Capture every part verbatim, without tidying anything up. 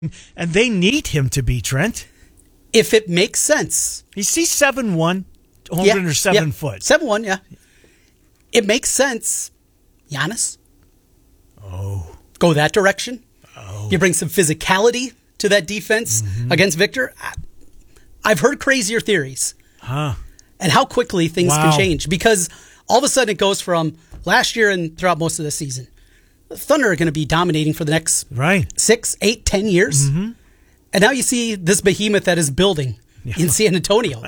And they need him to be, Trent. If it makes sense. He's seven one, one hundred seven yeah. foot. seven one, yeah. It makes sense. Giannis. Oh. Go that direction. Oh. You bring some physicality to that defense mm-hmm. against Victor. I, I've heard crazier theories. Huh. And how quickly things wow. can change. Because all of a sudden it goes from last year and throughout most of the season. The Thunder are going to be dominating for the next right. six, eight, ten years. Mm-hmm. And now you see this behemoth that is building yeah. in San Antonio.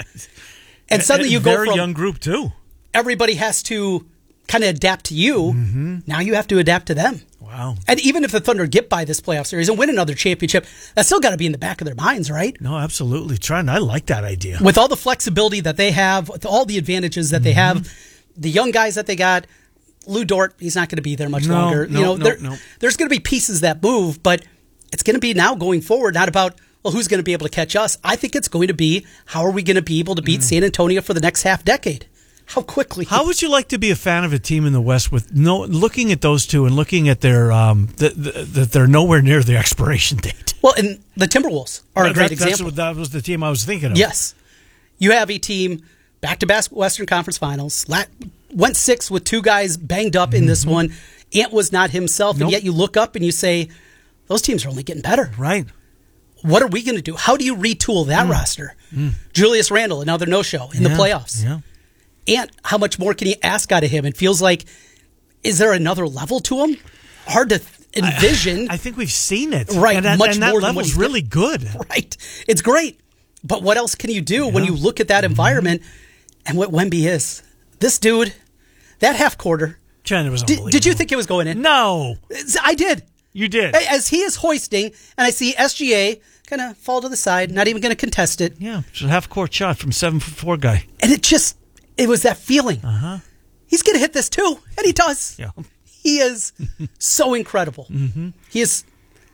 And suddenly you go very from... young group, too. Everybody has to kind of adapt to you. Mm-hmm. Now you have to adapt to them. Wow. And even if the Thunder get by this playoff series and win another championship, that's still got to be in the back of their minds, right? No, absolutely. Trent, I like that idea. With all the flexibility that they have, with all the advantages that mm-hmm. they have, the young guys that they got, Lou Dort, he's not going to be there much no, longer. No, you know, no, there, no. There's going to be pieces that move, but it's going to be now going forward, not about, well, who's going to be able to catch us? I think it's going to be, how are we going to be able to beat mm. San Antonio for the next half decade? How quickly? How would you like to be a fan of a team in the West with no looking at those two and looking at their um that the, the, they're nowhere near the expiration date? Well, and the Timberwolves are that, a great that, example. What, that was the team I was thinking of. Yes, you have a team back to back Western Conference Finals. Went six with two guys banged up in mm-hmm. this one. Ant was not himself, nope. and yet you look up and you say, those teams are only getting better. Right. What are we going to do? How do you retool that mm. roster? Mm. Julius Randle, another no-show in yeah. the playoffs. Yeah. And how much more can you ask out of him? It feels like, is there another level to him? Hard to th- envision. I, I think we've seen it. Right, and that, much and that more level's than really good. Right. It's great. But what else can you do yeah. when you look at that environment and what Wemby is? This dude, that half quarter. China was did, did you think it was going in? No. I did. You did. As he is hoisting, and I see S G A kind of fall to the side, not even going to contest it. Yeah, it's a half-court shot from seven foot four guy. And it just, it was that feeling. Uh-huh. He's going to hit this too, and he does. Yeah. He is so incredible. Mm-hmm. He is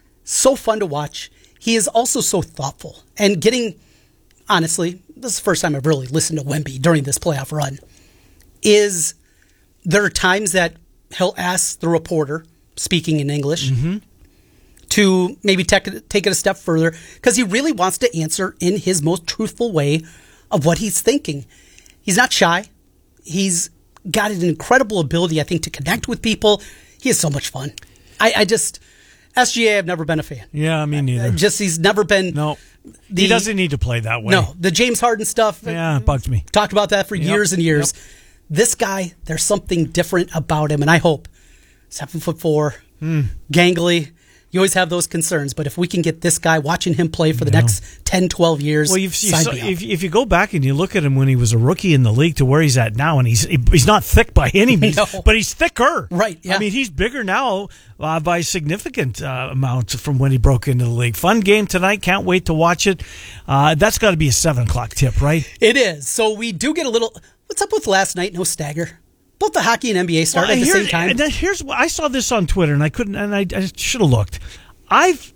so fun to watch. He is also so thoughtful. And getting, honestly, this is the first time I've really listened to Wemby during this playoff run, is there are times that he'll ask the reporter, speaking in English, mm-hmm. to maybe take it, take it a step further, because he really wants to answer in his most truthful way of what he's thinking. He's not shy. He's got an incredible ability, I think, to connect with people. He has so much fun. I, I just, S G A, I've never been a fan. Yeah, me neither. I, just he's never been. No, the, he doesn't need to play that way. No, the James Harden stuff. Yeah, it bugs me. Talked about that for yep. years and years. Yep. This guy, there's something different about him, and I hope seven foot four, mm. gangly. You always have those concerns, but if we can get this guy, watching him play for the yeah. next ten, twelve years, well, you've, you sign saw, me up. if, if you go back and you look at him when he was a rookie in the league to where he's at now, and he's he's not thick by any means, no. but he's thicker. Right, yeah. I mean, he's bigger now uh, by a significant uh, amount from when he broke into the league. Fun game tonight. Can't wait to watch it. Uh, that's got to be a seven o'clock tip, right? It is. So we do get a little, what's up with last night? No stagger. Both the hockey and N B A started well, at the same time. And here's I saw this on Twitter, and I couldn't, and I, I should have looked. I've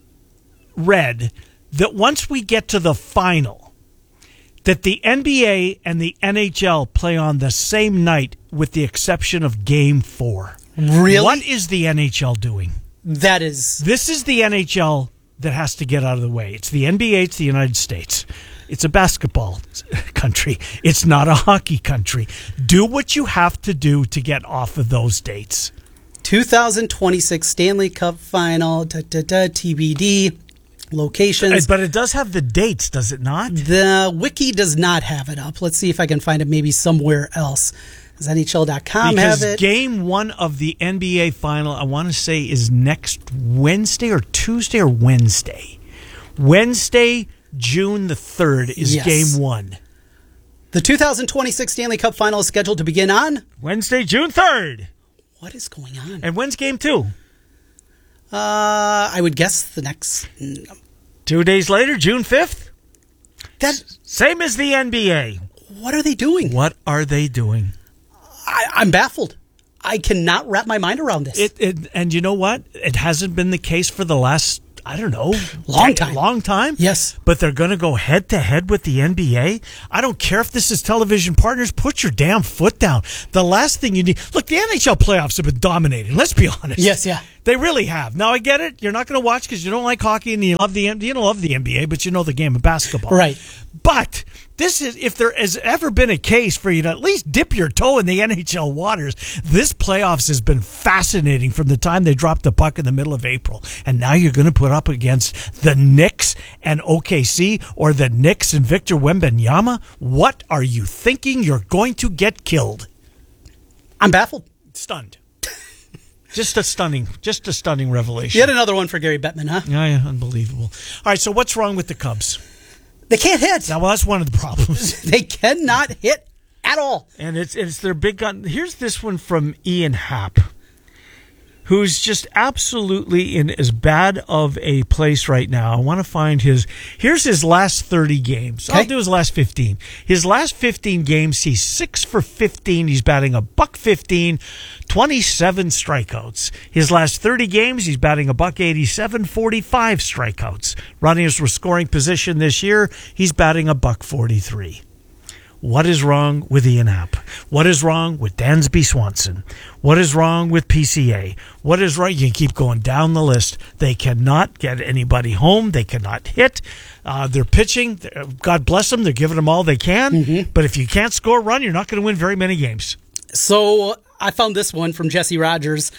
read that once we get to the final, that the N B A and the N H L play on the same night, with the exception of Game Four. Really? What is the N H L doing? That is. This is the N H L that has to get out of the way. It's the N B A. It's the United States. It's a basketball country. It's not a hockey country. Do what you have to do to get off of those dates. twenty twenty-six Stanley Cup Final, da, da, da, T B D, locations. But it does have the dates, does it not? The wiki does not have it up. Let's see if I can find it maybe somewhere else. Does N H L dot com because have it? Game one of the N B A Final, I want to say, is next Wednesday or Tuesday or Wednesday. Wednesday, June the third is yes. Game one. The two thousand twenty-six Stanley Cup Final is scheduled to begin on Wednesday, June third. What is going on? And when's Game two? Uh, I would guess the next... Two days later, June fifth? That Same as the N B A. What are they doing? What are they doing? I, I'm baffled. I cannot wrap my mind around this. It, it, and you know what? It hasn't been the case for the last, I don't know, Long time. long time. Yes. But they're going to go head to head with the N B A. I don't care if this is television partners. Put your damn foot down. The last thing you need. Look, the N H L playoffs have been dominating. Let's be honest. Yes, yeah. They really have. Now I get it. You're not going to watch because you don't like hockey and you love the you don't love the N B A, but you know the game of basketball. Right. But this is if there has ever been a case for you to at least dip your toe in the N H L waters, this playoffs has been fascinating from the time they dropped the puck in the middle of April. And now you're going to put up against the Knicks and O K C or the Knicks and Victor Wembanyama. What are you thinking? You're going to get killed. I'm baffled. Stunned. Just a stunning, just a stunning revelation. Yet another one for Gary Bettman, huh? Yeah, yeah, unbelievable. All right, so what's wrong with the Cubs? They can't hit. Now, well, that's one of the problems. They cannot hit at all. And it's it's their big gun. Here's this one from Ian Happ, who's just absolutely in as bad of a place right now. I want to find his. Here's his last thirty games. Okay. I'll do his last fifteen. His last fifteen games, he's six for fifteen. He's batting a buck fifteen, twenty-seven strikeouts. His last thirty games, he's batting a buck eighty-seven, forty-five strikeouts. Runners for scoring position this year, he's batting a buck forty-three. What is wrong with Ian Happ? What is wrong with Dansby Swanson? What is wrong with P C A? What is right? You can keep going down the list. They cannot get anybody home. They cannot hit. Uh, they're pitching. God bless them. They're giving them all they can. Mm-hmm. But if you can't score a run, you're not going to win very many games. So I found this one from Jesse Rogers.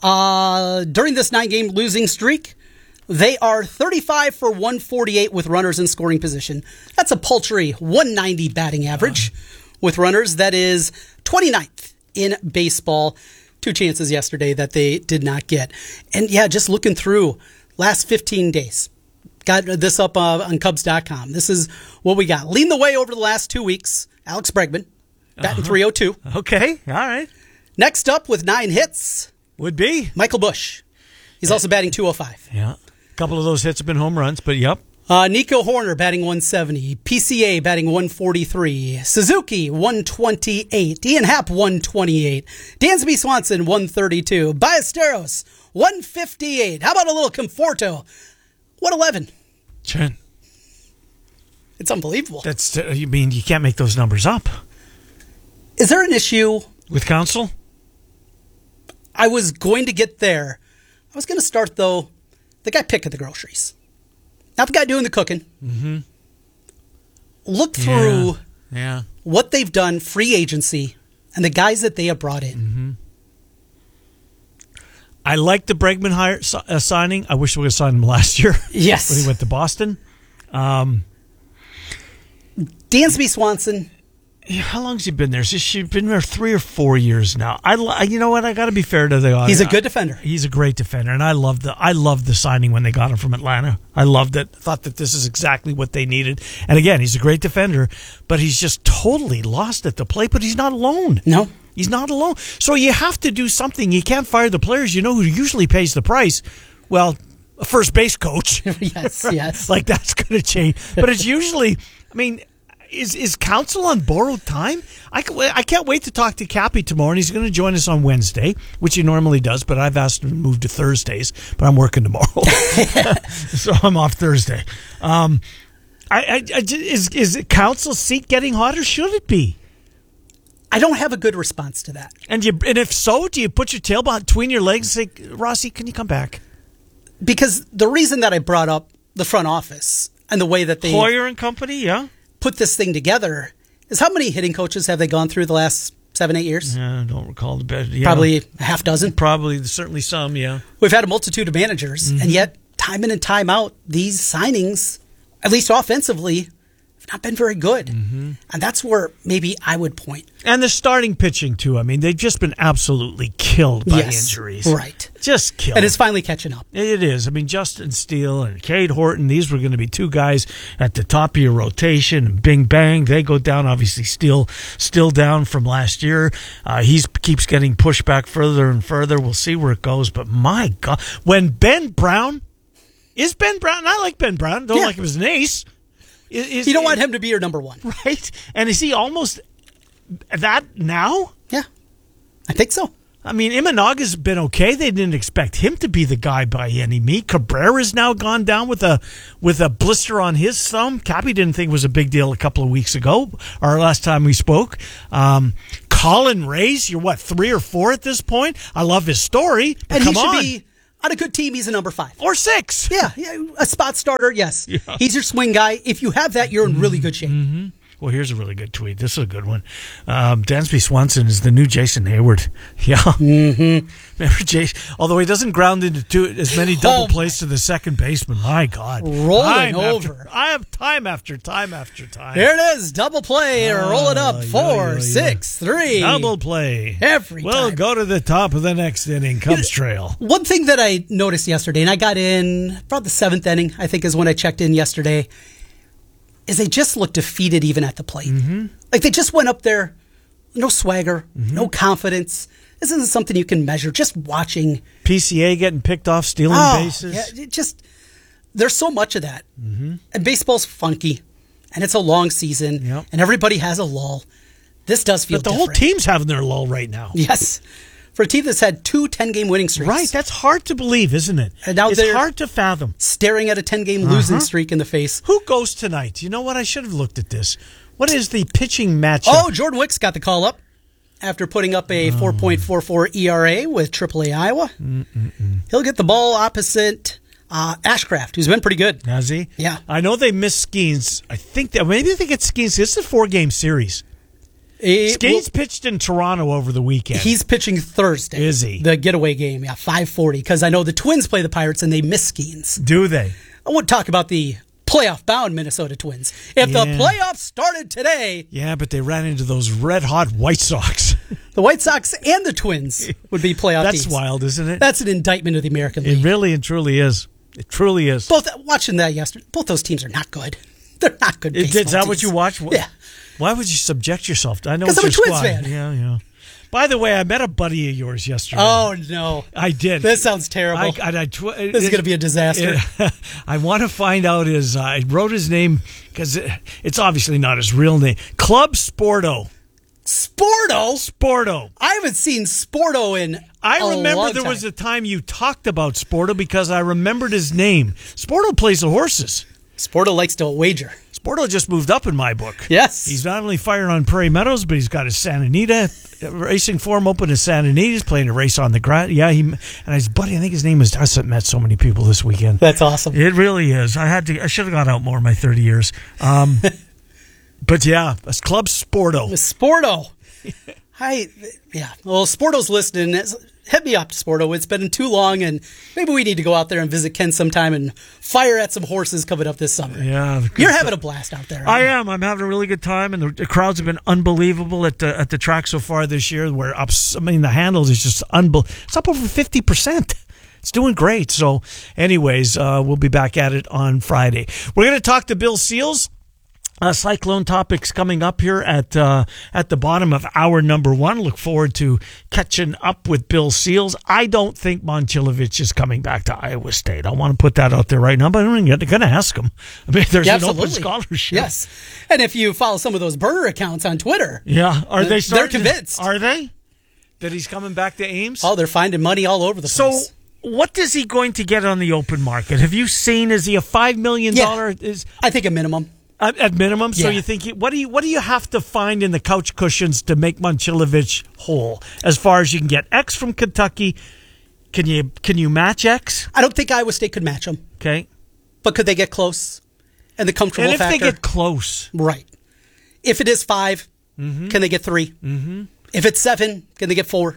Uh, during this nine-game losing streak, they are thirty-five for one forty-eight with runners in scoring position. That's a paltry one ninety batting average with runners. That is twenty-ninth in baseball. Two chances yesterday that they did not get. And yeah, just looking through last fifteen days. Got this up uh, on Cubs dot com. This is what we got. Leading the way over the last two weeks, Alex Bregman, batting Uh-huh. three oh two. Okay, all right. Next up with nine hits, Would be. Michael Busch. He's also batting two oh five. Yeah. A couple of those hits have been home runs, but yep. Uh, Nico Horner batting one seventy. P C A batting one forty-three. Suzuki one twenty-eight. Ian Happ one twenty-eight. Dansby Swanson one thirty-two. Ballesteros one fifty-eight. How about a little Conforto? one eleven. Chen, It's unbelievable. that's, uh, you mean you can't make those numbers up? Is there an issue? With counsel? I was going to get there. I was going to start, though, the guy picking the groceries. Not the guy doing the cooking. Mm-hmm. Look through Yeah. yeah. what they've done, free agency, and the guys that they have brought in. Mm-hmm. I like the Bregman hire, uh, signing. I wish we would have signed him last year. Yes. When he went to Boston. Um, Dansby Swanson. how long's he been there? She's been there three or four years now. I, li- you know what? I got to be fair to the audience. He's a good defender. He's a great defender, and I love the I loved the signing when they got him from Atlanta. I loved it. Thought that this is exactly what they needed. And again, he's a great defender, but he's just totally lost at the plate. But he's not alone. No. He's not alone. So you have to do something. You can't fire the players. You know who usually pays the price? Well, a first base coach. Yes, yes. Like that's going to change. But it's usually, I mean, is is counsel on borrowed time? I, can, I can't wait to talk to Cappy tomorrow, and he's going to join us on Wednesday, which he normally does, but I've asked him to move to Thursdays, but I'm working tomorrow. So I'm off Thursday. Um, I, I, I, is, is counsel's seat getting hot, or should it be? I don't have a good response to that. And you, and if so, do you put your tail between your legs and say, Rossi, can you come back? Because the reason that I brought up the front office and the way that they Hoyer and company, yeah? put this thing together is how many hitting coaches have they gone through the last seven, eight years? Yeah, I don't recall the best. Yeah. Probably a half dozen. Probably, certainly some, yeah. We've had a multitude of managers, Mm-hmm. and yet time in and time out, these signings, at least offensively, have not been very good. Mm-hmm. And that's where maybe I would point. And the starting pitching, too. I mean, they've just been absolutely killed by Yes, injuries. right. Just killed. And it's finally catching up. It is. I mean, Justin Steele and Cade Horton, these were going to be two guys at the top of your rotation. And bing, bang, they go down. Obviously, Steele still down from last year. Uh, he keeps getting pushed back further and further. We'll see where it goes. But my God, when Ben Brown, is Ben Brown, I like Ben Brown, don't Yeah. like him as an ace. Is, is, You don't want him to be your number one. Right? And is he almost that now? Yeah, I think so. I mean, Imanaga's been okay. They didn't expect him to be the guy by any means. Cabrera's now gone down with a with a blister on his thumb. Cappy didn't think it was a big deal a couple of weeks ago, our last time we spoke. Um, Colin Ray's, you're what, three or four at this point? I love his story, but And come he should on. be, on a good team, he's a number five. Or six. Yeah, yeah, a spot starter, yes. Yeah. He's your swing guy. If you have that, you're in really good shape. Mm-hmm. Well, here's a really good tweet. This is a good one. Um, Dansby Swanson is the new Jason Hayward. Yeah. Mm-hmm. Remember Jason? Although he doesn't ground into two, as many double Oh, plays to the second baseman. My God. Rolling time over. After, I have time after time after time. Here it is, double play, Oh, roll it up, yeah, four, yeah, yeah. six, three. Double play. Every We'll time. go to the top of the next inning. Cubs trail. One thing that I noticed yesterday, and I got in about the seventh inning, I think is when I checked in yesterday, is they just looked defeated even at the plate. Mm-hmm. Like they just went up there, no swagger, Mm-hmm. no confidence. This isn't something you can measure. Just watching. P C A getting picked off, stealing Oh, bases. yeah, it just there's so much of that. Mm-hmm. And baseball's funky, and it's a long season, Yep. and everybody has a lull. This does feel But the different. whole team's having their lull right now. Yes. For a team that's had two ten-game winning streaks. Right, that's hard to believe, isn't it? And now it's they're- hard to fathom. Staring at a ten-game losing Uh-huh. streak in the face. Who goes tonight? You know what? I should have looked at this. What is the pitching matchup? Oh, Jordan Wicks got the call up after putting up a four point four four E R A with triple A Iowa. Mm-mm-mm. He'll get the ball opposite uh, Ashcraft, who's been pretty good. Has he? Yeah. I know they missed Skeens. I think that maybe they get Skeens. This is a four-game series. It- Skeens well, pitched in Toronto over the weekend. he's pitching Thursday. Is he? The getaway game, yeah, five forty, because I know the Twins play the Pirates and they miss Skeens. Do they? I won't talk about the playoff-bound Minnesota Twins. If the Yeah. playoffs started today, Yeah, but they ran into those red-hot White Sox. the White Sox and the Twins would be playoff That's teams. wild, isn't it? That's an indictment of the American It League. really and truly is. It truly is. Both watching that yesterday, both those teams are not good. They're not good. Is, baseball is that teams. what you watch? Yeah. Why would you subject yourself to? I know 'Cause it's I'm a your Twins squad. fan. Yeah, yeah. By the way, I met a buddy of yours yesterday. Oh no, I did. this sounds terrible. I, I, I tw- This is going to be a disaster. It- I want to find out his. Uh, I wrote his name because it, it's obviously not his real name. Club Sporto. Sporto. Sporto. I haven't seen Sporto in. I a remember long there time. was a time you talked about Sporto because I remembered his name. Sporto plays the horses. Sporto likes to wager. Sporto just moved up in my book. Yes. He's not only firing on Prairie Meadows, but he's got his Santa Anita racing form open in Santa Anita. He's playing a race on the ground. Yeah, he and his buddy, I think his name is. I met so many people this weekend. That's awesome. It really is. I had to. I should have gone out more in my thirty years. Um, but yeah, it's Club Sporto. Sporto. Hi, yeah. Well, Sporto's listening. Hit me up, Sporto. It's been too long, and maybe we need to go out there and visit Ken sometime and fire at some horses coming up this summer. Yeah, You're having a blast out there. I am. I'm having a really good time, and the, the crowds have been unbelievable at the at the track so far this year. Where up, I mean, the handles is just unbelievable. It's up over fifty percent. It's doing great. So, anyways, uh, we'll be back at it on Friday. We're going to talk to Bill Seals. Uh, cyclone topics coming up here at uh, at the bottom of hour number one. Look forward to catching up with Bill Seals. I don't think Momcilovic is coming back to Iowa State. I want to put that out there right now, but I'm going to ask him. I mean, there's Yeah, an open absolutely. scholarship. Yes. And if you follow some of those burner accounts on Twitter, Yeah, are they? They're Starting to- convinced. Are they? That he's coming back to Ames? oh, they're finding money all over the So, place. what is he going to get on the open market? Have you seen? Is he a five million dollar? Is I think a minimum. At, at minimum, so Yeah. you think he, what do you what do you have to find in the couch cushions to make Momcilovic whole? As far as you can get X from Kentucky, can you can you match X? I don't think Iowa State could match them, Okay, but could they get close? And the comfortable and if factor, they get close, right? If it is five, Mm-hmm. can they get three? Mm-hmm. If it's seven, can they get four?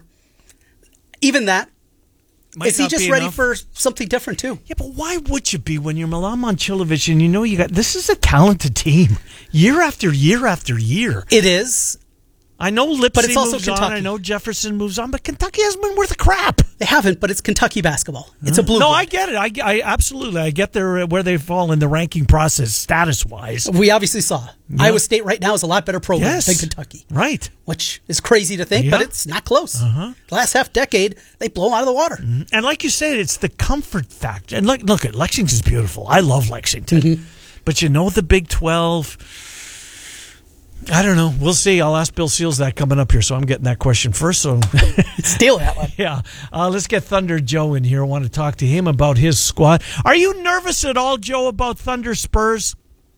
Even that. might Is he not just be ready enough. for something different too? Yeah, but why would you be when you're Milan Momcilovic and you know you got this is a talented team year after year after year? It is. I know Lipsy But it's also moves on. Kentucky. I know Jefferson moves on, but Kentucky hasn't been worth a crap. They haven't, but it's Kentucky basketball. It's a blue. No, blood. I get it. I, I absolutely I get their where they fall in the ranking process status wise. We obviously saw Iowa State right now is a lot better program Yes, than Kentucky, right. which is crazy to think, but Yeah. it's not close. Uh-huh. The last half decade, they blow 'em out of the water. And like you said, it's the comfort factor. And look, look at Lexington's beautiful. I love Lexington, Mm-hmm. but you know the Big twelve. I don't know. We'll see. I'll ask Bill Seals that coming up here, so I'm getting that question first. So Steal that one. Yeah. Uh, let's get Thunder Joe in here. I want to talk to him about his squad. Are you nervous at all, Joe, about Thunder Spurs?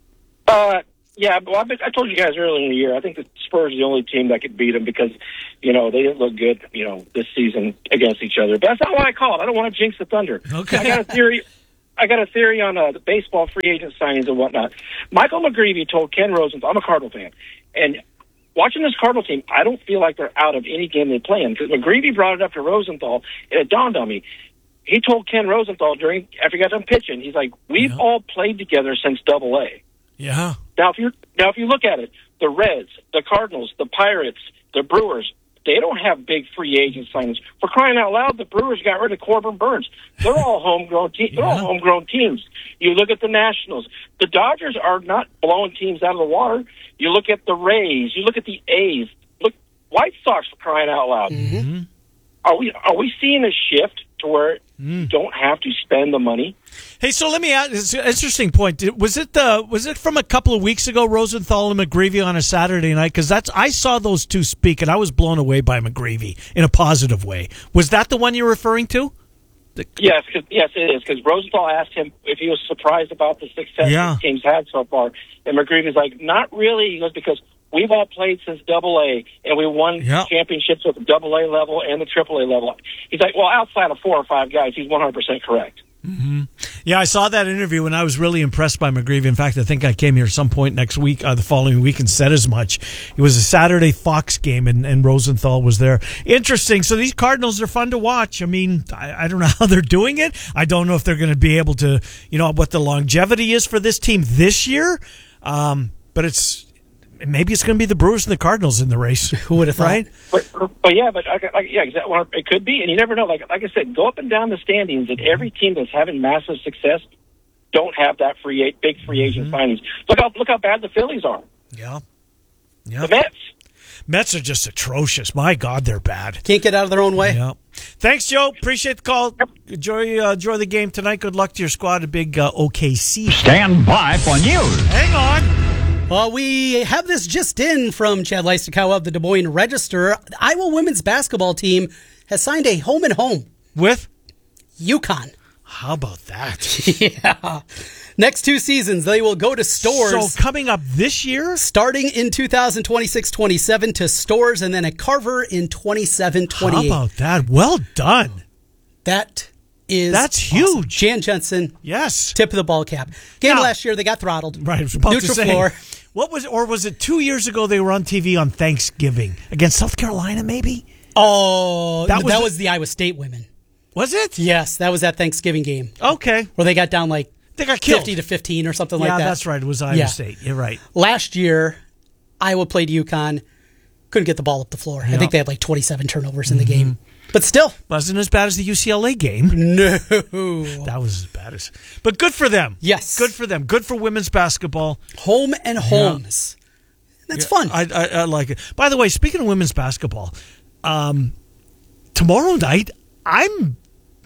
Uh, yeah, well, I, I told you guys earlier in the year, I think the Spurs are the only team that could beat them because, you know, they didn't look good, you know, this season against each other. But that's not what I call it. I don't want to jinx the Thunder. Okay. I got a theory. I got a theory on uh, the baseball free agent signings and whatnot. Michael McGreevy told Ken Rosenthal, I'm a Cardinal fan, and watching this Cardinal team, I don't feel like they're out of any game they play in because McGreevy brought it up to Rosenthal, and it dawned on me. He told Ken Rosenthal during after he got done pitching, he's like, "We've yeah. all played together since Double A." Yeah. Now, if you now if you look at it, the Reds, the Cardinals, the Pirates, the Brewers, they don't have big free agent signings. For crying out loud, the Brewers got rid of Corbin Burns. They're all homegrown teams. They're all homegrown teams. You look at the Nationals. The Dodgers are not blowing teams out of the water. You look at the Rays. You look at the A's. Look, White Sox, for crying out loud. Mm-hmm. Are we are we seeing a shift to where mm. you don't have to spend the money? Hey, so let me ask. It's an interesting point. Was it the was it from a couple of weeks ago, Rosenthal and McGreevy on a Saturday night? Because that's I saw those two speak, and I was blown away by McGreevy in a positive way. Was that the one you're referring to? The- yes, cause, yes, it is. Because Rosenthal asked him if he was surprised about the success yeah. the team's had so far, and McGreevy's like, "Not really." He goes, "Because we've all played since Double A, and we won yep. championships at the Double A level and the Triple A level." He's like, "Well, outside of four or five guys, he's one hundred percent correct." Mm-hmm. Yeah, I saw that interview, and I was really impressed by McGreevy. In fact, I think I came here some point next week, uh, the following week, and said as much. It was a Saturday Fox game, and, and Rosenthal was there. Interesting. So these Cardinals are fun to watch. I mean, I, I don't know how they're doing it. I don't know if they're going to be able to, you know, what the longevity is for this team this year. Um, but it's maybe it's going to be the Brewers and the Cardinals in the race. Who would have thought? Right? But, but yeah, but I, I, yeah, exactly. Well, it could be, and you never know. Like like I said, go up and down the standings, and every team that's having massive success don't have that free big free agent mm-hmm. signings. Look how look how bad the Phillies are. Yeah, yeah. The Mets. Mets are just atrocious. My God, they're bad. Can't get out of their own way. Yeah. Thanks, Joe. Appreciate the call. Enjoy uh, enjoy the game tonight. Good luck to your squad. A big uh, O K C. Stand by for news. Hang on. Well, we have this just in from Chad Leistikow of the Des Moines Register. The Iowa women's basketball team has signed a home and home with UConn. How about that? Yeah. Next two seasons, they will go to Stores. So coming up this year? Starting in two thousand twenty-six twenty-seven to Stores, and then at Carver in twenty-seven twenty-eight. How about that? Well done. That is That's awesome. huge. Jan Jensen. Yes. Tip of the ball cap. Game now, last year, they got throttled. Right. I was about Neutral to say, floor. What was, or was it two years ago they were on T V on Thanksgiving against South Carolina, maybe? Oh, that was, that the, was the Iowa State women. Was it? Yes, that was that Thanksgiving game. Okay. Where they got down like they got killed. fifty to fifteen or something yeah, like that. Yeah, that's right. It was Iowa yeah. State. You're right. Last year, Iowa played UConn. Couldn't get the ball up the floor. Yep. I think they had like twenty-seven turnovers in the mm-hmm. game. But still. Wasn't as bad as the U C L A game. No. That was as bad as. But good for them. Yes. Good for them. Good for women's basketball. Home and homes. Yeah. That's yeah, fun. I, I, I like it. By the way, speaking of women's basketball, um, tomorrow night, I'm,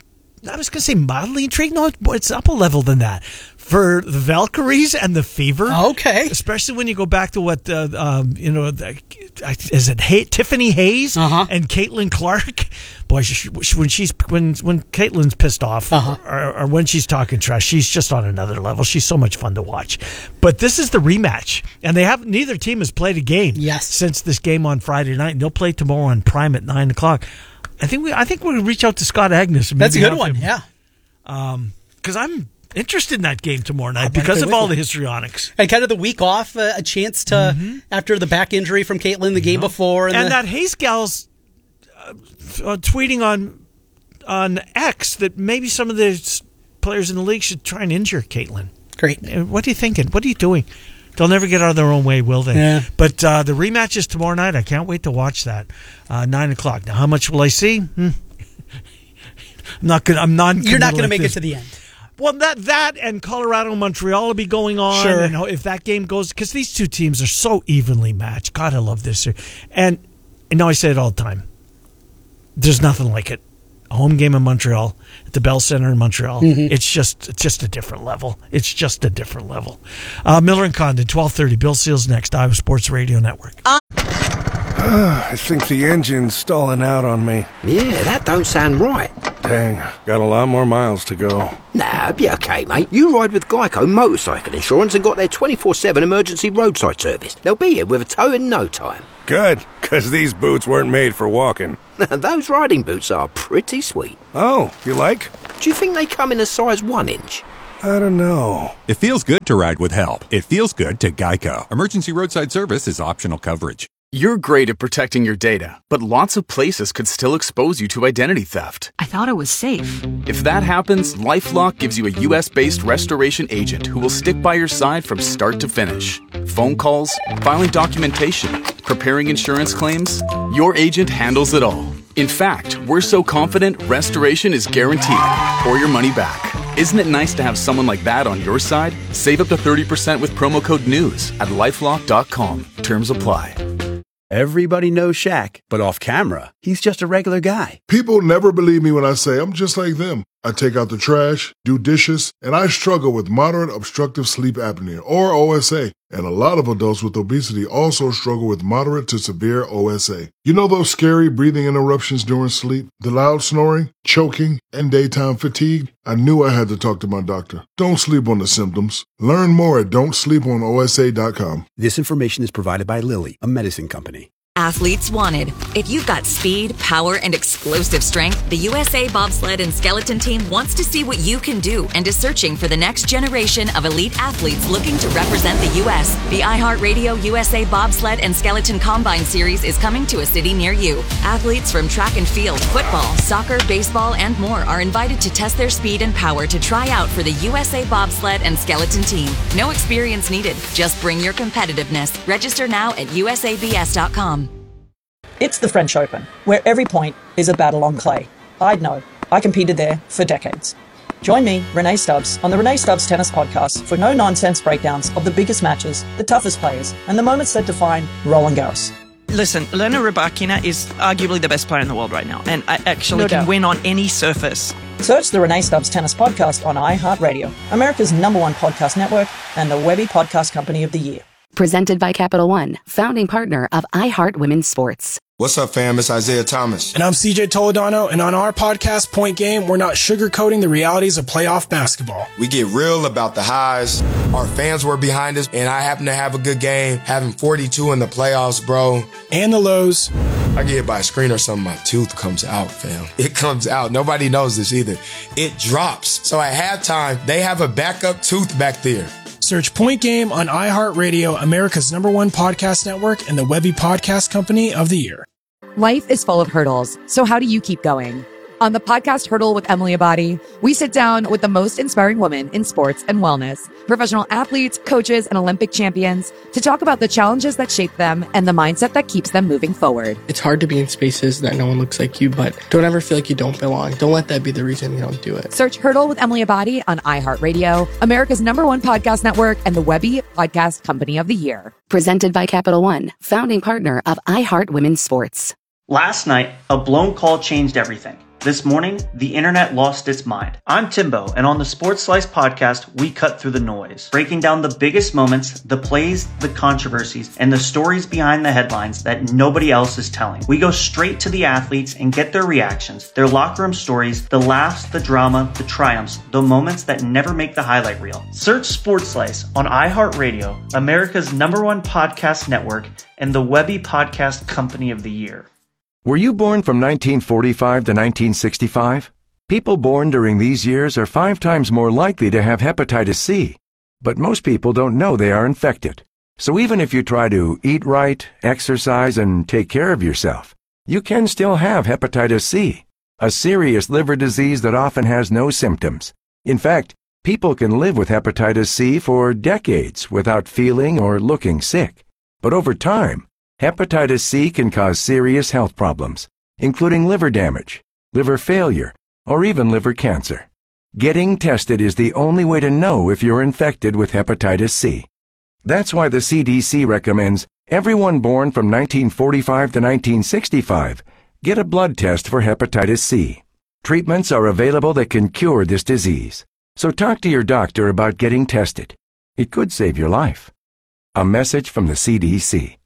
I was going to say mildly intrigued. No, it's up a level than that. For the Valkyries and the Fever. Okay. Especially when you go back to what, uh, um, you know, the, is it Hay- Tiffany Hayes uh-huh. and Caitlin Clark? Boy, she, when she's when when Caitlin's pissed off uh-huh. or, or when she's talking trash, she's just on another level. She's so much fun to watch. But this is the rematch, and they have neither team has played a game yes. since this game on Friday night. And they'll play tomorrow on Prime at nine o'clock. I think we I think we're gonna reach out to Scott Agnes. And That's a maybe good one. him, yeah. Um, because I'm interested in that game tomorrow night because of all the histrionics. And kind of the week off, uh, a chance to, mm-hmm. after the back injury from Caitlin the game no. before. And, and the, that Hayes gal's uh, uh, tweeting on on X that maybe some of the players in the league should try and injure Caitlin. Great. What are you thinking? What are you doing? They'll never get out of their own way, will they? Yeah. But uh, the rematch is tomorrow night. I can't wait to watch that. Uh, nine o'clock. Now, how much will I see? Hmm. I'm not gonna. I'm non. You're not going to like make this. it to the end. Well, that that and Colorado Montreal will be going on. Sure. And if that game goes, because these two teams are so evenly matched. God, I love this. And, and now I say it all the time. There's nothing like it. a home game in Montreal at the Bell Center in Montreal. Mm-hmm. It's just it's just a different level. It's just a different level. Uh, Miller and Condon, twelve thirty. Bill Seals next. Iowa Sports Radio Network. Uh, I think the engine's stalling out on me. Yeah, that don't sound right. Dang, got a lot more miles to go. Nah, be okay, mate. You ride with Geico Motorcycle Insurance and got their twenty-four seven emergency roadside service. They'll be here with a tow in no time. Good, because these boots weren't made for walking. Those riding boots are pretty sweet. Oh, you like? Do you think they come in a size one inch? I don't know. It feels good to ride with help. It feels good to Geico. Emergency roadside service is optional coverage. You're great at protecting your data, but lots of places could still expose you to identity theft. I thought it was safe. If that happens, LifeLock gives you a U S-based restoration agent who will stick by your side from start to finish. Phone calls, filing documentation, preparing insurance claims, your agent handles it all. In fact, we're so confident restoration is guaranteed or your money back. Isn't it nice to have someone like that on your side? Save up to thirty percent with promo code NEWS at lifelock dot com. Terms apply. Everybody knows Shaq, but off camera, he's just a regular guy. People never believe me when I say I'm just like them. I take out the trash, do dishes, and I struggle with moderate obstructive sleep apnea, or O S A. And a lot of adults with obesity also struggle with moderate to severe O S A. You know those scary breathing interruptions during sleep, the loud snoring, choking, and daytime fatigue? I knew I had to talk to my doctor. Don't sleep on the symptoms. Learn more at don't sleep on O S A dot com. This information is provided by Lilly, a medicine company. Athletes wanted. If you've got speed, power, and explosive strength, the U S A Bobsled and Skeleton Team wants to see what you can do and is searching for the next generation of elite athletes looking to represent the U S. The iHeartRadio U S A Bobsled and Skeleton Combine Series is coming to a city near you. Athletes from track and field, football, soccer, baseball, and more are invited to test their speed and power to try out for the U S A Bobsled and Skeleton Team. No experience needed. Just bring your competitiveness. Register now at U S A B S dot com. It's the French Open, where every point is a battle on clay. I'd know. I competed there for decades. Join me, Renee Stubbs, on the Renee Stubbs Tennis Podcast for no-nonsense breakdowns of the biggest matches, the toughest players, and the moments that define Roland Garros. Listen, Elena Rybakina is arguably the best player in the world right now, and I actually No can doubt. win on any surface. Search the Renee Stubbs Tennis Podcast on iHeartRadio, America's number one podcast network, and the Webby Podcast Company of the Year. Presented by Capital One, founding partner of iHeart Women's Sports. What's up, fam? It's Isaiah Thomas. And I'm C J Toledano, and on our podcast, Point Game, we're not sugarcoating the realities of playoff basketball. We get real about the highs. Our fans were behind us, and I happen to have a good game, having forty-two in the playoffs, bro. And the lows. I get hit by a screen or something, my tooth comes out, fam. It comes out. Nobody knows this either. It drops. So at halftime, they have a backup tooth back there. Search Point Game on iHeartRadio, America's number one podcast network, and the Webby Podcast Company of the Year. Life is full of hurdles, so how do you keep going? On the podcast Hurdle with Emily Abadi, we sit down with the most inspiring women in sports and wellness, professional athletes, coaches, and Olympic champions to talk about the challenges that shape them and the mindset that keeps them moving forward. It's hard to be in spaces that no one looks like you, but don't ever feel like you don't belong. Don't let that be the reason you don't do it. Search Hurdle with Emily Abadi on iHeartRadio, America's number one podcast network, and the Webby Podcast Company of the Year. Presented by Capital One, founding partner of iHeart Women's Sports. Last night, a blown call changed everything. This morning, the internet lost its mind. I'm Timbo, and on the Sports Slice podcast, we cut through the noise, breaking down the biggest moments, the plays, the controversies, and the stories behind the headlines that nobody else is telling. We go straight to the athletes and get their reactions, their locker room stories, the laughs, the drama, the triumphs, the moments that never make the highlight reel. Search Sports Slice on iHeartRadio, America's number one podcast network, and the Webby Podcast Company of the Year. Were you born from nineteen forty-five to nineteen sixty-five? People born during these years are five times more likely to have hepatitis C. But most people don't know they are infected. So even if you try to eat right, exercise, and take care of yourself, you can still have hepatitis C, a serious liver disease that often has no symptoms. In fact, people can live with hepatitis C for decades without feeling or looking sick. But over time, hepatitis C can cause serious health problems, including liver damage, liver failure, or even liver cancer. Getting tested is the only way to know if you're infected with hepatitis C. That's why the C D C recommends everyone born from nineteen forty-five to nineteen sixty-five get a blood test for hepatitis C. Treatments are available that can cure this disease. So talk to your doctor about getting tested. It could save your life. A message from the C D C.